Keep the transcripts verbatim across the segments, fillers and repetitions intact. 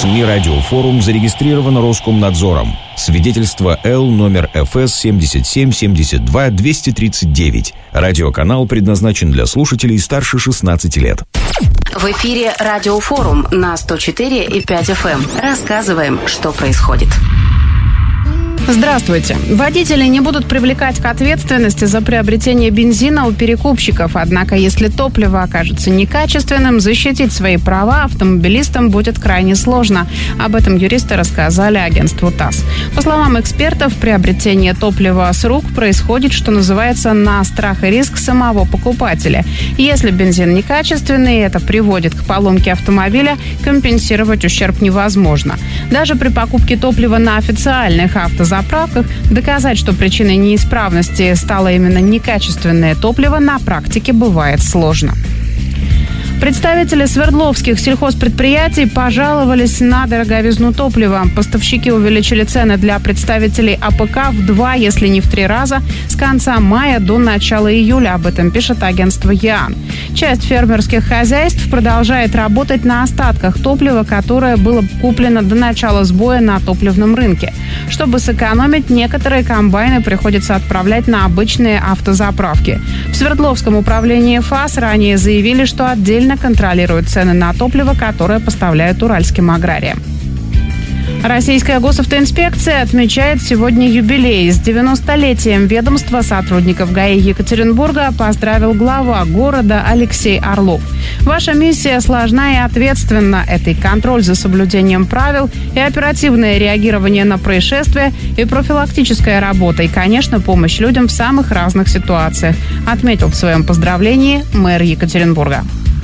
СМИ «Радиофорум» зарегистрирован Роскомнадзором. Свидетельство Л номер эф эс семьдесят семь семьдесят два двести тридцать девять. Радиоканал предназначен для слушателей старше шестнадцати лет. В эфире «Радиофорум» на сто четыре и пять эф эм. Рассказываем, что происходит. Здравствуйте. Водители не будут привлекать к ответственности за приобретение бензина у перекупщиков. Однако, если топливо окажется некачественным, защитить свои права автомобилистам будет крайне сложно. Об этом юристы рассказали агентству ТАСС. По словам экспертов, приобретение топлива с рук происходит, что называется, на страх и риск самого покупателя. Если бензин некачественный и это приводит к поломке автомобиля, компенсировать ущерб невозможно. Даже при покупке топлива на официальных автозаводах заправках доказать, что причиной неисправности стало именно некачественное топливо, на практике бывает сложно. Представители свердловских сельхозпредприятий пожаловались на дороговизну топлива. Поставщики увеличили цены для представителей а пэ ка в два, если не в три раза, с конца мая до начала июля. Об этом пишет агентство ЕАН. Часть фермерских хозяйств продолжает работать на остатках топлива, которое было куплено до начала сбоя на топливном рынке. Чтобы сэкономить, некоторые комбайны приходится отправлять на обычные автозаправки. В Свердловском управлении ФАС ранее заявили, что отдельно контролируют цены на топливо, которое поставляют уральским аграриям. Российская госавтоинспекция отмечает сегодня юбилей. С девяностолетием ведомства сотрудников ГАИ Екатеринбурга поздравил глава города Алексей Орлов. Ваша миссия сложна и ответственна. Это и контроль за соблюдением правил, и оперативное реагирование на происшествия, и профилактическая работа, и, конечно, помощь людям в самых разных ситуациях, отметил в своем поздравлении мэр Екатеринбурга.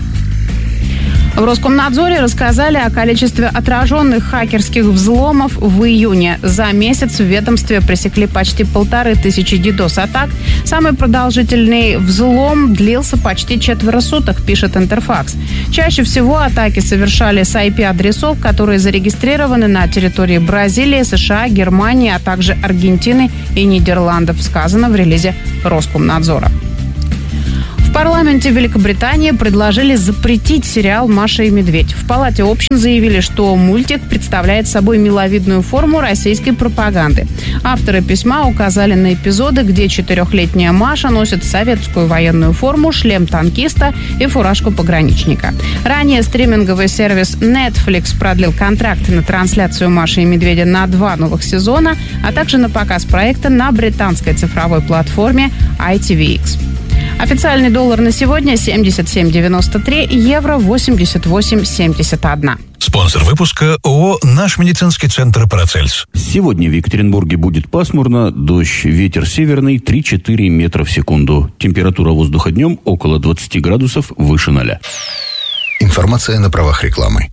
В Роскомнадзоре рассказали о количестве отраженных хакерских взломов в июне. За месяц в ведомстве пресекли почти полторы тысячи дидос-атак. Самый продолжительный взлом длился почти четверо суток, пишет Интерфакс. Чаще всего атаки совершали с ай пи-адресов, которые зарегистрированы на территории Бразилии, США, Германии, а также Аргентины и Нидерландов, сказано в релизе Роскомнадзора. В парламенте Великобритании предложили запретить сериал «Маша и медведь». В Палате общин заявили, что мультик представляет собой миловидную форму российской пропаганды. Авторы письма указали на эпизоды, где четырехлетняя Маша носит советскую военную форму, шлем танкиста и фуражку пограничника. Ранее стриминговый сервис Netflix продлил контракт на трансляцию «Маши и медведя» на два новых сезона, а также на показ проекта на британской цифровой платформе ай ти ви икс. Официальный доллар на сегодня семьдесят семь девяносто три, евро восемьдесят восемь семьдесят один. Спонсор выпуска ООО «Наш медицинский центр Парацельс». Сегодня в Екатеринбурге будет пасмурно, дождь, ветер северный три-четыре метра в секунду. Температура воздуха днем около двадцати градусов выше ноля. Информация на правах рекламы.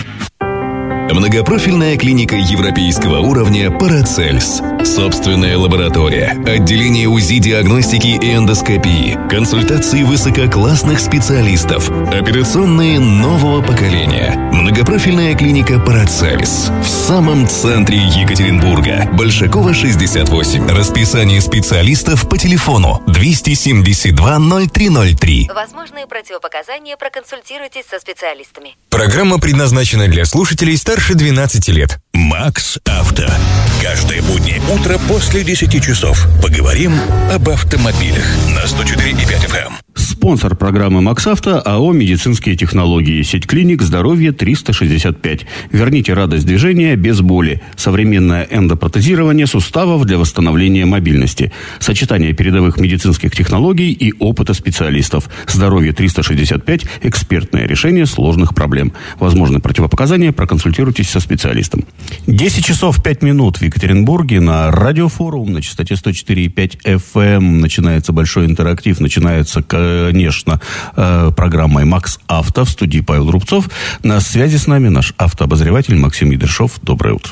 Многопрофильная клиника европейского уровня «Парацельс». Собственная лаборатория, отделение УЗИ-диагностики и эндоскопии, консультации высококлассных специалистов, операционные нового поколения. Многопрофильная клиника «Парацельс» в самом центре Екатеринбурга. Большакова, шестьдесят восемь. Расписание специалистов по телефону двести семьдесят два ноль три ноль три. Возможные противопоказания, проконсультируйтесь со специалистами. Программа предназначена для слушателей старше двенадцати лет. Макс Авто. Каждое буднее утро после десяти часов поговорим об автомобилях на сто четыре и пять эф эм. Спонсор программы «Макс Авто» АО «Медицинские технологии». Сеть клиник «Здоровье триста шестьдесят пять». Верните радость движения без боли. Современное эндопротезирование суставов для восстановления мобильности. Сочетание передовых медицинских технологий и опыта специалистов. «Здоровье триста шестьдесят пять» – экспертное решение сложных проблем. Возможны противопоказания, проконсультируйтесь со специалистом. десять часов пять минут в Екатеринбурге на Радиофорум на частоте сто четыре и пять эф эм. Начинается большой интерактив, начинается, конечно, программой «Макс Авто». В студии Павел Рубцов. На связи с нами наш автообозреватель Максим Едершов. Доброе утро.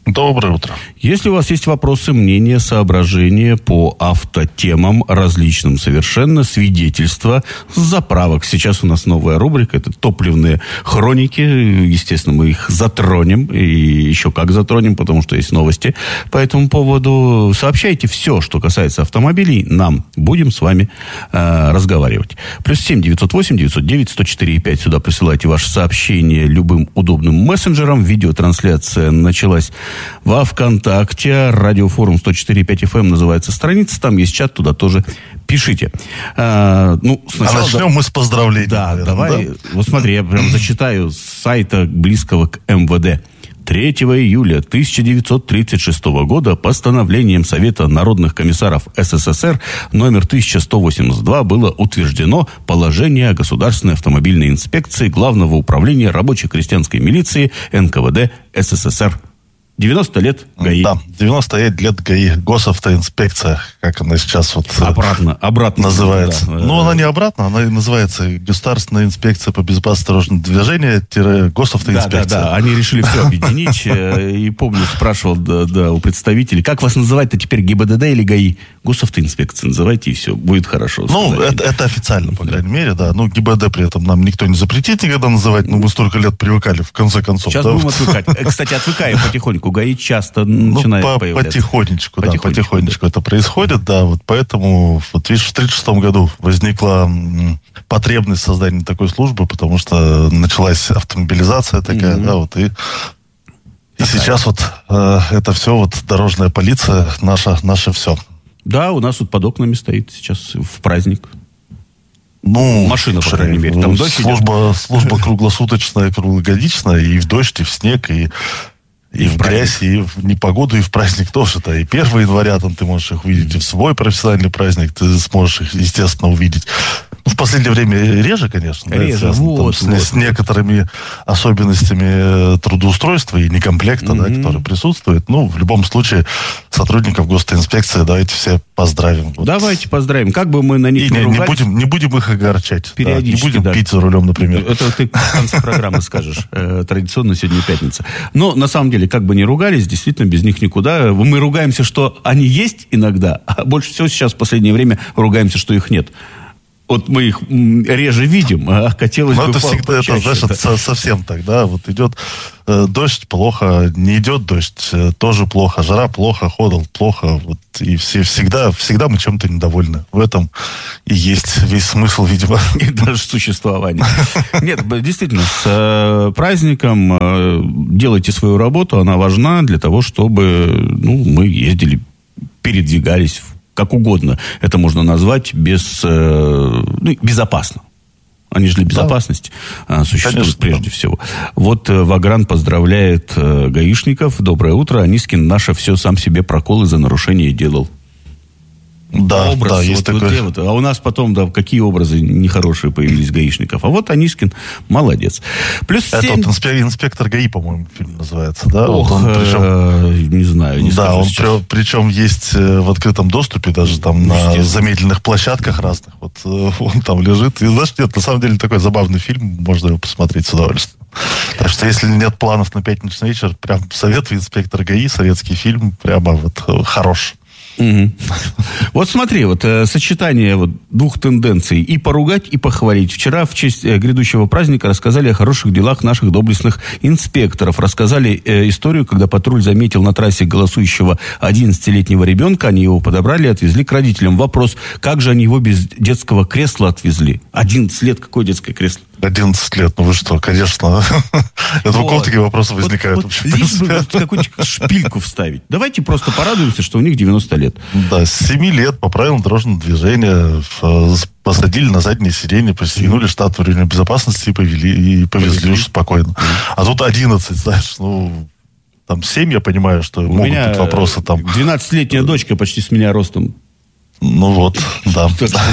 Доброе утро. Если у вас есть вопросы, мнения, соображения по автотемам различным совершенно, свидетельства, заправок. Сейчас у нас новая рубрика, это топливные хроники. Естественно, мы их затронем, и еще как затронем, потому что есть новости по этому поводу. Сообщайте все, что касается автомобилей, нам. Будем с вами э, разговаривать. Плюс семь девятьсот восемь девятьсот девять сто четыре пять. Сюда присылайте ваши сообщения любым удобным мессенджером. Видеотрансляция началась во ВКонтакте. Радиофорум сто четыре и пять эф эм называется страница. Там есть чат, туда тоже пишите. А, ну, сначала, а начнем да, мы с поздравлений. Да, наверное, давай. Да? Вот смотри, я прям зачитаю с сайта близкого к эм вэ дэ. третьего июля тысяча девятьсот тридцать шестого года постановлением Совета народных комиссаров эс эс эс эр номер тысяча сто восемьдесят два было утверждено положение о государственной автомобильной инспекции Главного управления рабоче-крестьянской милиции эн ка вэ дэ эс эс эс эр. девяносто лет ГАИ. Да, девяносто лет ГАИ. Госавтоинспекция, как она сейчас вот обратно, обратно называется. Да. Ну, она не обратно, она называется Государственная инспекция по безопасности дорожного движения, Госавтоинспекция. Да, да, да. Они решили все объединить. И помню, спрашивал да, да, у представителей, как вас называть-то теперь, гэ бэ дэ дэ или ГАИ? Госавтоинспекция называйте, и все, будет хорошо. Ну, это, это официально, по крайней мере, да. Ну, гэ бэ дэ при этом нам никто не запретит никогда называть, но мы столько лет привыкали, в конце концов. Сейчас да, будем вот. отвыкать. Кстати, отвыкаем потихоньку. ГАИ часто ну, начинает по, появляться. Потихонечку, да, потихонечку, потихонечку да. это происходит, да, вот поэтому, вот видишь, в тридцать шестом году возникла м, потребность создания такой службы, потому что началась автомобилизация такая, mm-hmm. да, вот, и, и сейчас вот э, это все, вот, дорожная полиция, наша, наше все. Да, у нас тут под окнами стоит сейчас в праздник. Ну, машина, по крайней мере, там дождь служба, служба круглосуточная, круглогодичная, и в дождь, и в снег, и И, и в, в грязь, и в непогоду, и в праздник тоже. Да. И первого января там ты можешь их увидеть, и в свой профессиональный праздник ты сможешь их, естественно, увидеть. Ну, в последнее время реже, конечно. Реже, да, вот, там, вот. С, с некоторыми особенностями трудоустройства и некомплекта, mm-hmm. да, который присутствует. Ну, в любом случае, сотрудников госинспекции давайте все поздравим. Вот. Давайте поздравим. Как бы мы на них и не, не ругались... Не будем, не будем их огорчать. Периодически, да, не будем да. пить за рулем, например. Это ты в конце программы скажешь. Традиционно сегодня пятница. Но, на самом деле, как бы ни ругались, действительно, без них никуда. Мы ругаемся, что они есть иногда, а больше всего сейчас в последнее время ругаемся, что их нет. Вот мы их реже видим, а хотелось Но бы это всегда, это, знаешь, это совсем так, да, вот идет э, дождь, плохо, не идет дождь, э, тоже плохо, жара плохо, холод плохо, вот, и все, всегда, всегда мы чем-то недовольны. В этом и есть весь смысл, видимо. И даже существование. Нет, действительно, с э, праздником э, делайте свою работу, она важна для того, чтобы, ну, мы ездили, передвигались в как угодно это можно назвать, без, э, ну, безопасно. Они же для безопасности да. существуют. Конечно, прежде да. всего. Вот э, Вагран поздравляет э, гаишников. Доброе утро. Анискин наше все сам себе проколы за нарушение делал. Да, Образ, да, вот, есть вот, такой. Вот, а у нас потом, да, какие образы нехорошие появились гаишников. А вот Анискин молодец. Плюс Это семь... вот инспектор, инспектор ГАИ, по-моему, фильм называется, да? Ох, вот он, причем, э, не знаю, не да, он сейчас. при, причем есть в открытом доступе, даже там на замедленных площадках разных. Вот он там лежит. И знаешь, нет, на самом деле такой забавный фильм, можно его посмотреть с удовольствием. Так что, если нет планов на пятничный вечер, прям советую инспектор ГАИ, советский фильм, прямо вот хорош. Угу. Вот смотри, вот э, сочетание вот двух тенденций: и поругать, и похвалить. Вчера в честь э, грядущего праздника рассказали о хороших делах наших доблестных инспекторов. Рассказали э, историю, когда патруль заметил на трассе голосующего одиннадцатилетнего ребенка. Они его подобрали и отвезли к родителям. Вопрос: как же они его без детского кресла отвезли? одиннадцать лет, какое детское кресло? одиннадцать лет, ну вы что, конечно. Это у кого такие вопросы возникают? Лишь бы какую-нибудь шпильку вставить. Давайте просто порадуемся, что у них девяносто лет. Да, с семи лет по правилам дорожного движения посадили на заднее сиденье, пристегнули штат временной безопасности и повели, и повезли уже спокойно. А тут одиннадцать, знаешь, ну... Там семь, я понимаю, что у могут быть вопросы там. двенадцатилетняя дочка почти с меня ростом. Ну вот, да.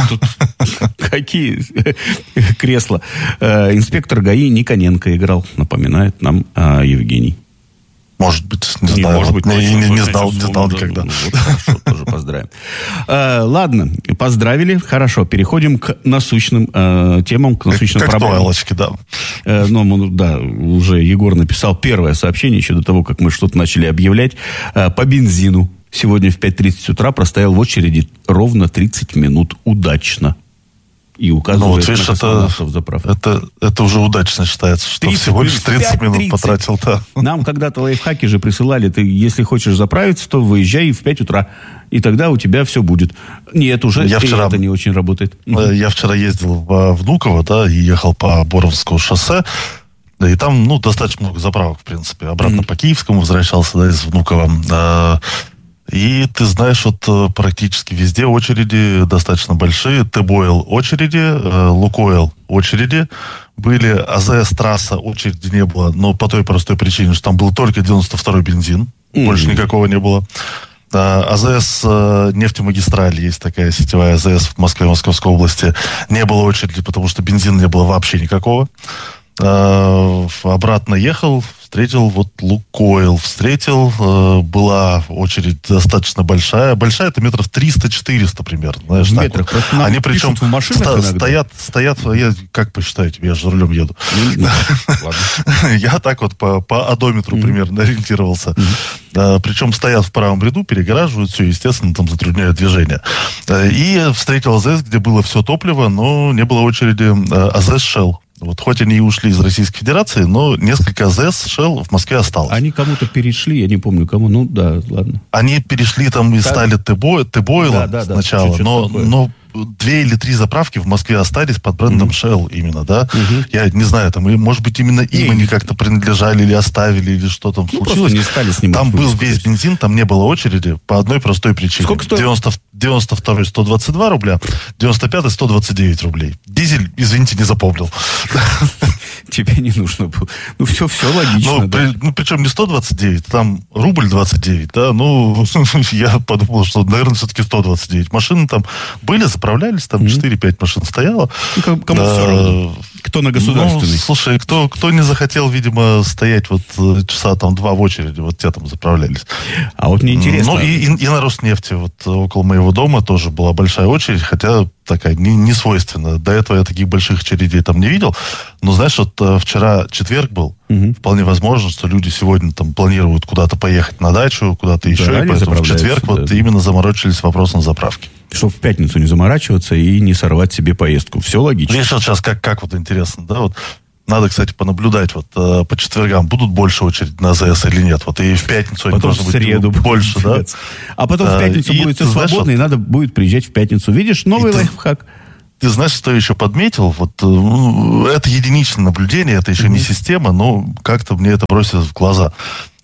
Какие кресла. Инспектор ГАИ Никоненко играл, напоминает нам Евгений. Может быть, не, не знаю. Может быть, не, точно, не, не точно, знал, не знал да, никогда. Ну, вот, хорошо, тоже поздравим. А, ладно, поздравили. Хорошо, переходим к насущным а, темам, к насущным как, проблемам. Как Аллочки, да. А, ну, да, уже Егор написал первое сообщение еще до того, как мы что-то начали объявлять. А, по бензину. Сегодня в пять тридцать утра простоял в очереди ровно тридцать минут. Удачно. И указывает ну, вот, видишь, на космонавтов заправку. Это, это уже удачно считается, что всего лишь тридцать минут потратил. Да. Нам когда-то лайфхаки же присылали. Ты, если хочешь заправиться, то выезжай в пять утра. И тогда у тебя все будет. Нет, уже я вчера, это не очень работает. Я вчера ездил в Внуково, да, и ехал по Боровскому шоссе. Да, и там, ну, достаточно много заправок, в принципе. Обратно mm-hmm. по Киевскому возвращался, да, из Внуково. И ты знаешь, вот практически везде очереди достаточно большие. Т-Бойл очереди, Лукойл очереди были. АЗС-трасса очереди не было, но по той простой причине, что там был только девяносто второй бензин. Mm-hmm. Больше никакого не было. АЗС нефтемагистраль, есть такая сетевая АЗС в Москве, Московской области. Не было очереди, потому что бензина не было вообще никакого. Обратно ехал, встретил вот Лукойл, встретил, была очередь достаточно большая. Большая, это метров триста-четыреста примерно. Знаешь, в метрах. Вот. Они причем ста- стоят, стоят, я, как посчитаете, я же за рулем еду. Я так вот по, по одометру примерно ориентировался. Причем стоят в правом ряду, перегораживают все, естественно, там затрудняют движение. И встретил АЗС, где было все топливо, но не было очереди АЗС Shell. Вот хоть они и ушли из Российской Федерации, но несколько АЗС Shell в Москве осталось. Они кому-то перешли, я не помню кому, ну да, ладно. Они перешли там и так. стали Т-Бойлом да, да, сначала, да, но, но две или три заправки в Москве остались под брендом mm-hmm. Shell именно, да. Mm-hmm. Я не знаю, там, может быть, именно им они как-то принадлежали или оставили, или что там ну, случилось. Не стали снимать. Там был весь бензин, там не было очереди по одной простой причине. Сколько стоит? девяносто второй сто двадцать два рубля, девяносто пятый сто двадцать девять рублей. Дизель, извините, не запомнил. Тебе не нужно было. Ну, все, все логично. Ну, да. при, ну, причем не сто двадцать девять, там рубль двадцать девять, да, ну, я подумал, что, наверное, все-таки сто двадцать девять. Машины там были, заправлялись, там mm-hmm. четыре-пять машин стояло. Ну, кому а, все равно. Кто на государственный? Ну, слушай, кто, кто не захотел, видимо, стоять вот часа там два в очереди, вот те там заправлялись. А вот мне интересно. Ну, и, и, и на Роснефти, вот около моего дома тоже была большая очередь, хотя такая не, не свойственная. До этого я таких больших очередей там не видел. Но, знаешь, вот вчера четверг был, угу. вполне возможно, что люди сегодня там планируют куда-то поехать на дачу, куда-то еще, да, и поэтому в четверг да. вот именно заморочились вопросом заправки. Чтобы в пятницу не заморачиваться и не сорвать себе поездку. Все логично. Видишь, вот сейчас как, как вот интересно, да, вот надо, кстати, понаблюдать, вот э, по четвергам будут больше очередь на АЗС или нет. Вот и в пятницу потом они должны в среду быть больше, да. А потом а, в пятницу будет все свободно, вот, и надо будет приезжать в пятницу. Видишь, новый лайфхак. Ты, ты знаешь, что я еще подметил? Вот ну, это единичное наблюдение, это еще mm-hmm. не система, но как-то мне это бросилось в глаза.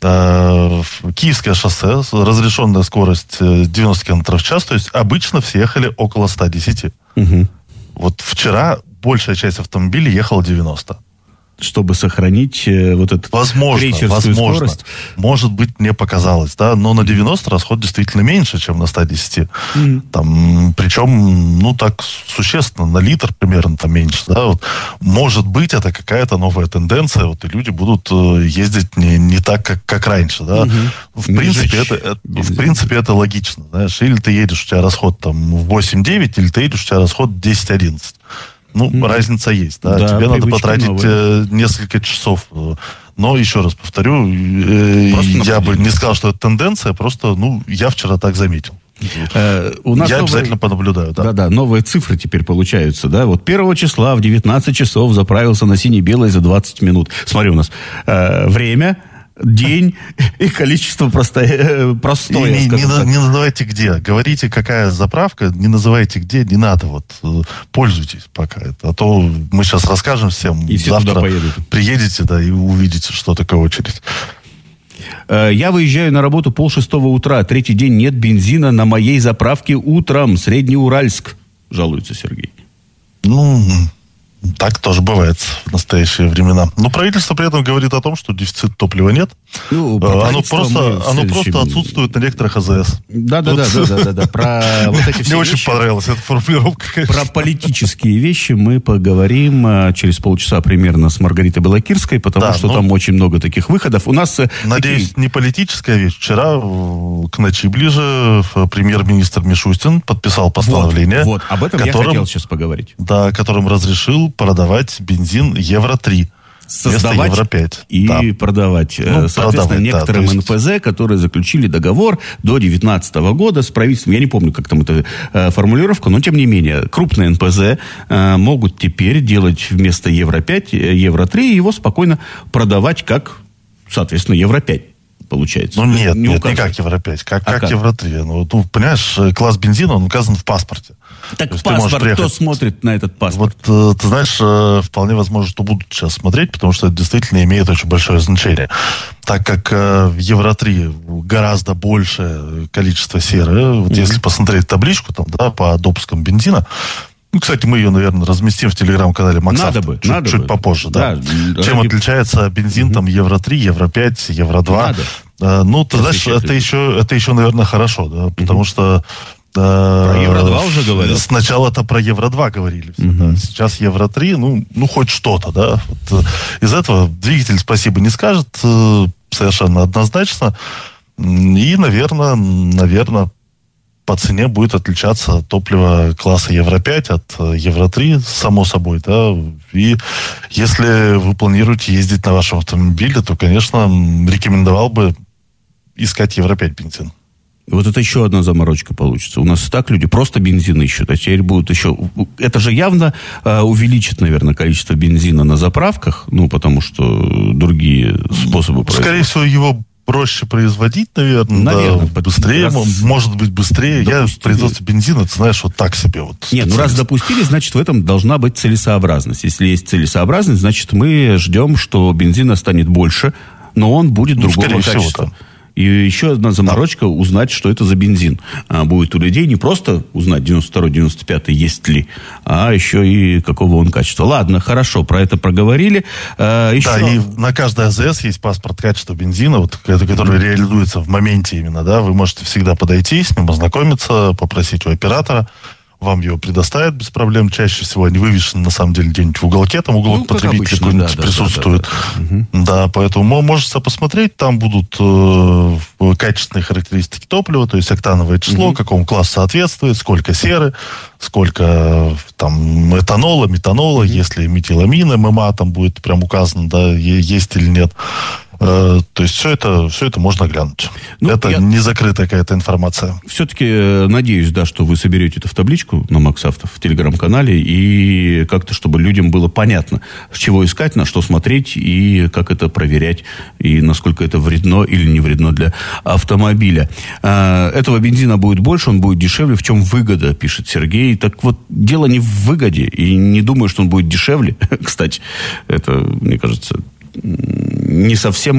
Э, Киевское шоссе, разрешенная скорость девяносто километров в час, то есть обычно все ехали около сто десять. Mm-hmm. Вот вчера большая часть автомобилей ехала девяносто. Чтобы сохранить э, вот эту крейсерскую возможно. скорость. Может быть, мне показалось, да, но на девяносто расход действительно меньше, чем на сто десять. Mm-hmm. Там, причем, ну, так существенно, на литр примерно там меньше, да, вот. Может быть, это какая-то новая тенденция, вот, и люди будут э, ездить не, не так, как, как раньше, да. Mm-hmm. В, принципе, это, это, в принципе, это логично, знаешь, или ты едешь, у тебя расход там восемь-девять, или ты едешь, у тебя расход десять-одиннадцать. Ну, mm-hmm. разница есть, да. да Тебе надо потратить э, несколько часов. Но, еще раз повторю, э, я бы не сказал, что это тенденция, просто, ну, я вчера так заметил. Э, у нас я новые... обязательно понаблюдаю, да. Да-да, новые цифры теперь получаются, да. Вот первого числа в девятнадцать часов заправился на сине-белой за двадцать минут. Смотри, у нас э, время... День и количество простое, простое не, не, не называйте где. Говорите, какая заправка, не называйте где, не надо. Вот пользуйтесь пока. А то мы сейчас расскажем всем. И все завтра туда поедут. Приедете, да, и увидите, что такое очередь. Я выезжаю на работу полшестого утра. Третий день нет бензина на моей заправке утром. Среднеуральск, жалуется Сергей. Ну... Так тоже бывает в настоящие времена. Но правительство при этом говорит о том, что дефицита топлива нет. Ну, оно просто, оно просто отсутствует на некоторых АЗС. Да, да, да, да, да, да, да. Про вот эти все Мне очень понравилась эта формулировка, конечно. Про политические вещи мы поговорим через полчаса примерно с Маргаритой Балакирской, потому да, что ну, там очень много таких выходов. У нас надеюсь, такие... не политическая вещь. Вчера к ночи ближе премьер-министр Мишустин подписал постановление. Вот, вот. Об этом которым, я хотел сейчас поговорить. Да, которым разрешил продавать бензин евро три. Создавать евро пять. И да. продавать. Ну, соответственно, продавать, некоторым да, есть... эн пэ зэ, которые заключили договор до две тысячи девятнадцатого года с правительством. Я не помню, как там эта э, формулировка, но тем не менее, крупные эн пэ зэ э, могут теперь делать вместо евро пять, евро три, и его спокойно продавать как, соответственно, евро пять. Получается. Ну нет, не нет, не как евро пять, как, а как, как евро три. Ну, ну, понимаешь, класс бензина, он указан в паспорте. Так паспорт, приехать... кто смотрит на этот паспорт? Вот, ты знаешь, вполне возможно, что будут сейчас смотреть, потому что это действительно имеет очень большое значение. Так как в евро три гораздо большее количество серы, вот mm-hmm. если посмотреть табличку там, да, по допускам бензина, ну, кстати, мы ее, наверное, разместим в телеграм-канале Максавто. Надо бы, чуть, надо чуть бы. попозже, да. да. Чем ради... отличается бензин угу. там евро три, евро пять, евро два. Надо. А, ну, ты знаешь, это еще, это еще, наверное, хорошо, да, угу. потому что... Про евро два уже говорили? Сначала-то про евро два говорили. Все, угу. да. Сейчас евро три, ну, ну, хоть что-то, да. Вот, из этого двигатель спасибо не скажет совершенно однозначно. И, наверное, наверное, по цене будет отличаться топливо класса евро пять от евро три, само собой, да, и если вы планируете ездить на вашем автомобиле, то, конечно, рекомендовал бы искать евро пять бензин. Вот это еще одна заморочка получится. У нас и так люди просто бензин ищут, а теперь будут еще... Это же явно э, увеличит, наверное, количество бензина на заправках, ну, потому что другие способы производства. Скорее всего, его проще производить, наверное, наверное да, быстрее, раз... может быть, быстрее. Допустили. Я в производстве бензина, ты знаешь, вот так себе. Вот, Нет, ну раз допустили, значит, в этом должна быть целесообразность. Если есть целесообразность, значит, мы ждем, что бензина станет больше, но он будет ну, другого качества. Всего, И еще одна заморочка, да. узнать, что это за бензин. А будет у людей не просто узнать девяносто второй девяносто пятый есть ли, а еще и какого он качества. Ладно, хорошо, про это проговорили. А, еще... Да, и на каждой АЗС есть паспорт качества бензина, вот, который mm-hmm. реализуется в моменте именно, да, вы можете всегда подойти, с ним ознакомиться, попросить у оператора. Вам его предоставят без проблем. Чаще всего они вывешены, на самом деле, где-нибудь в уголке. Там уголок ну, потребителя какой-нибудь да, присутствует. Да, да, да, да. да, поэтому можете посмотреть. Там будут э, качественные характеристики топлива, то есть октановое число, угу. какому классу соответствует, сколько серы, сколько там этанола, метанола, угу. если метиламин, ММА там будет прям указано, да, есть или нет. То есть все это, все это можно глянуть. Ну, это я... не закрытая какая-то информация. Все-таки надеюсь, да, что вы соберете это в табличку на Максавто, в телеграм-канале, и как-то, чтобы людям было понятно, с чего искать, на что смотреть, и как это проверять, и насколько это вредно или не вредно для автомобиля. Этого бензина будет больше, он будет дешевле. В чем выгода, пишет Сергей. Так вот, дело не в выгоде, и не думаю, что он будет дешевле. Кстати, это, мне кажется... не совсем